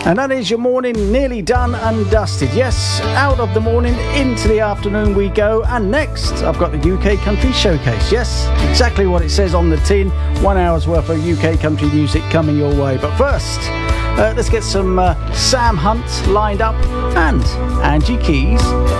And that is your morning nearly done and dusted. Yes, out of the morning, into the afternoon we go. And next, I've got the UK Country Showcase. Yes, exactly what it says on the tin. 1 hour's worth of UK country music coming your way. But first, let's get some Sam Hunt lined up and Angie Keys.